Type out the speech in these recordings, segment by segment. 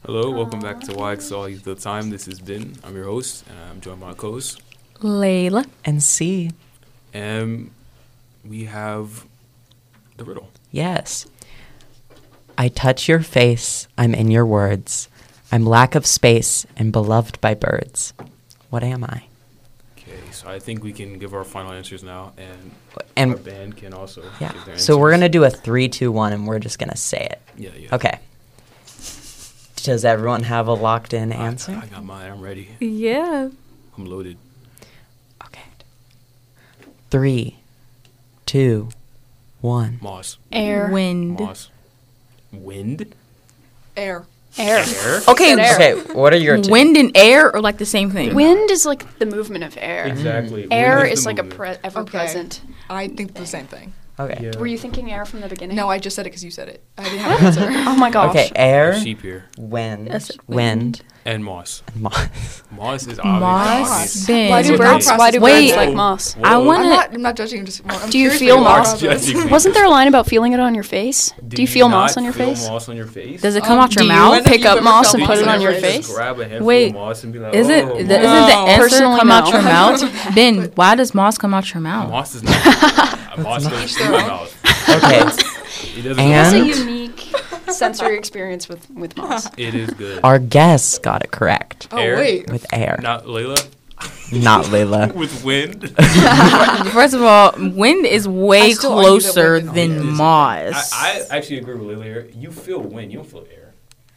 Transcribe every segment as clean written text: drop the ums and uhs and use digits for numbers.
Hello, welcome back to Why All the Time. This is Ben. I'm your host, and I'm joined by my co-host, Layla. And C. And we have the riddle. Yes. I touch your face, I'm in your words. I'm lack of space and beloved by birds. What am I? Okay, so I think we can give our final answers now, and our band can also give their answers. So we're going to do a 3, 2, 1, and we're just going to say it. Yeah. Okay. Does everyone have a locked-in answer? I got mine. I'm ready. Yeah. I'm loaded. Okay. 3, 2, 1. Moss. Air. Wind. Moss. Wind? Air. Air? Okay. Okay, what are your two? Wind and air are like the same thing. Wind is like the movement of air. Exactly. Air Wind is the like movement. ever-present. I think the same thing. Okay. Yeah. Were you thinking air from the beginning? No, I just said it because you said it. I didn't have an answer. Oh my gosh. Okay, air, Sheep here. wind, That's it, wind, And moss. and moss. Moss is Moss. obvious. Ben. Why do Wait, birds? wait. Why do Wait. birds like moss? Whoa. I wanna- I'm not judging. I'm Do you curious feel what your moss? thought is. Judging me. Wasn't there a line about feeling it on your face? Do you feel moss on your feel face? moss on your face? Does it come out your do you? mouth? When Pick have up you moss ever and felt put it moss on your Just face? grab a handful Wait, of moss and be like, Is it? oh, Isn't moss. the answer Personally, come out no. your mouth? Ben, why does moss come out your mouth? Moss does not. Moss goes through my mouth. Okay. It doesn't. And- It's a unique sensory experience with moss. It is good. Our guests got it correct Oh, Air? wait. with air, Not Layla. not Layla. With wind. First of all, wind is way I still argue that closer wind is than It is. moss. I actually agree with Layla here. You feel wind. You don't feel air.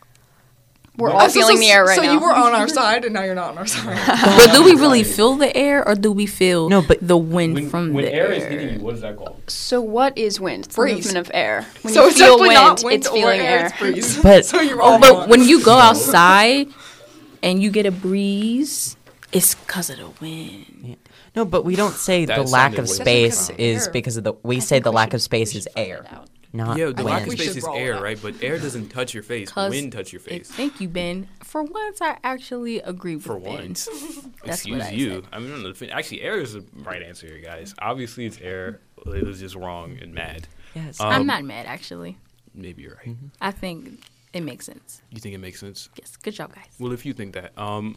We're Oh, all so- feeling so- the air right so now. you were on our side, and now you're not on our side. But do we really feel the air, or do we feel No, but the wind When, from when the air is hitting you, what is that called? So what is wind? It's the Breeze. movement of air. When So you it's feel definitely wind, not wind it's or feeling air. air. It's breeze. But- so you're all But wrong. when you go outside and you get a breeze, it's because of the wind. No, but we don't say That the lack sounded of way space better. is Air. because of the. We I say think the we lack should- of space we is should find air, it out. not Yeah, the lack of wind. We space should is roll air, that. right? But air doesn't touch your face. 'Cause Wind touch your face. Thank you, Ben. For once, I actually agree with For Ben. once. That's Excuse what I you. said. I mean, actually, air is the right answer here, guys. Obviously, it's air. Layla's just wrong and mad. Yes. I'm not mad, actually. Maybe you're right. I think it makes sense. You think it makes sense? Yes, good job, guys. Well, if you think that,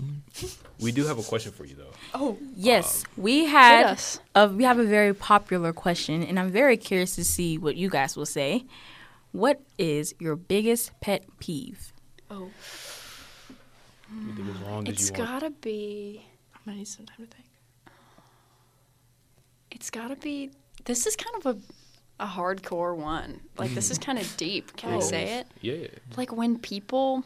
we do have a question for you though. Oh, Yes, we Hit had us. we have a very popular question, and I'm very curious to see what you guys will say. What is your biggest pet peeve? Oh, You think as long as it's you want. gotta be. I'm gonna need some time to think. It's gotta be. This is kind of a hardcore one. Like this is kind of deep. Can I say it? Yeah. Like when people.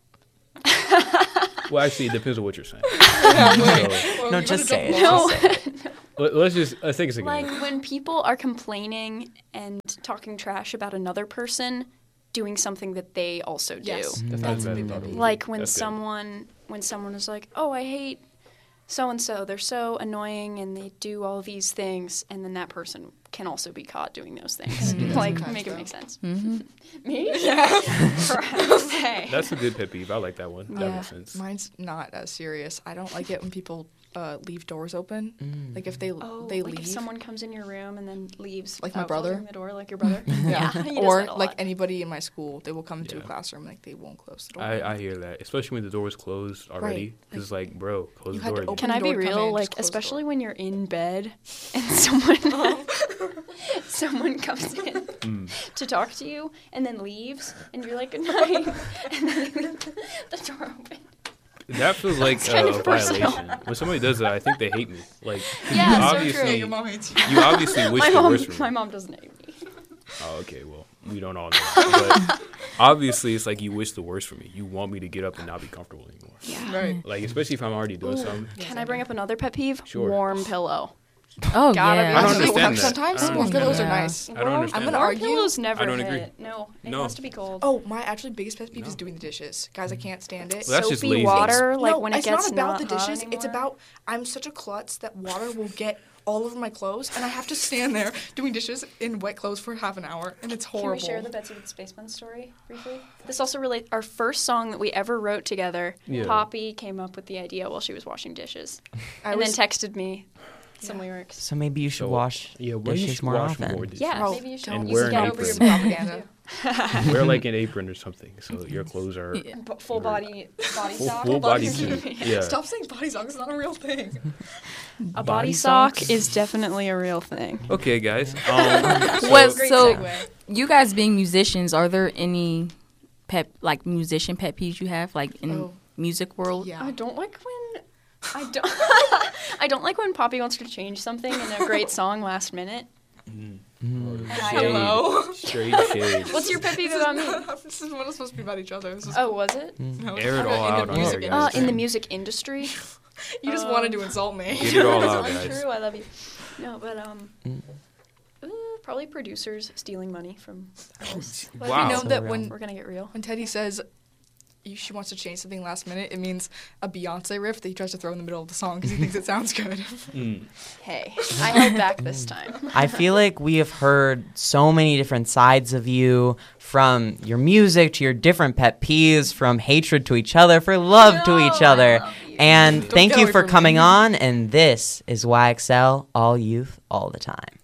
Well, actually, it depends on what you're saying. Well, No, you just better say it. double Just check. say it. Let's take a second. Like when people are complaining and talking trash about another person doing something that they also do. Yes, That's that's not a big bad. pet peeve. Like when That's good. someone is like, "Oh, I hate so and so. They're so annoying and they do all these things," and then that person can also be caught doing those things. Like sometimes, make it though. make sense. Mm-hmm. Me? Yeah. Perhaps. Hey. That's a good pet peeve. I like that one. That Yeah. makes sense. Mine's not as serious. I don't like it when people leave doors open. Like if they Oh, they like leave. if someone comes in your room and then leaves Like my without brother? closing the door, like your brother. Yeah. He does Or that a like lot. anybody in my school, they will come into a Yeah. classroom like they won't close the door. I hear that, especially when the door is closed already. Right. Because it's like, bro, close You the had door. to open Can the I be door, come real? in, Like, just close the especially door. when you're in bed and someone someone comes in to talk to you and then leaves, and you're like, "Good night," and then they leave the door open. That feels like It's kind a of personal. violation. When somebody does that, I think they hate me. Like, Yeah, you so obviously, true. Your mom hates you. you obviously wish My the mom, worst for me. my mom doesn't hate me. Oh, okay. Well, we don't all know that. But obviously, it's like you wish the worst for me. You want me to get up and not be comfortable anymore. Yeah. Right. Like, especially if I'm already doing something. Can I bring up another pet peeve? Sure. Warm pillow. Oh, Gotta yeah. be. I don't Actually, understand that. sometimes I don't warm understand pillows that. are nice. I don't understand I'm gonna that. argue- Pillows never I don't hit. agree. No, it No. has to be cold. Oh, my actually biggest pet peeve No. is doing the dishes. Guys, I can't stand it. Well, that's just Soapy lazy. water, like no, when it it's gets not about not the hot dishes. It's anymore. about I'm such a klutz that water will get all over my clothes, and I have to stand there doing dishes in wet clothes for half an hour, and it's horrible. Can we share the Betsy with the Spaceman story briefly? This also relates. Our first song that we ever wrote together, Yeah. Poppy came up with the idea while she was washing dishes, I and was- then texted me some lyrics. So maybe you should wash Yeah, where you dishes should more wash often. more dishes. Yeah, Oh, maybe you should. And You wear can an get over your apron. propaganda. Wear like an apron or something, so your clothes are Full body full sock. body suit. Yeah. Stop saying body sock. It's not a real thing. A Body body sock socks? is definitely a real thing. Okay, guys. What? Great So, segue. you guys being musicians, are there any musician pet peeves you have, like in Oh. music world? Yeah. I don't like when I don't like when Poppy wants to change something in a great song last minute. Hello. Straight shade. What's your pet peeve about me? This is what it's supposed to be about each other. This is, Oh, was it? no, Air it in all the out on music here, guys. In the music industry. You just wanted to insult me. Get it all It's out, guys. untrue. I love you. No, but probably producers stealing money from artists. But Wow. you know So that real. when We're gonna get real. Teddy says she wants to change something last minute, it means a Beyonce riff that he tries to throw in the middle of the song because he thinks it sounds good. Hey, I held back this time. I feel like we have heard so many different sides of you, from your music to your different pet peeves, from hatred to each other, for love to each other. And Don't thank get you away for from coming me. on. And this is YXL, all youth, all the time.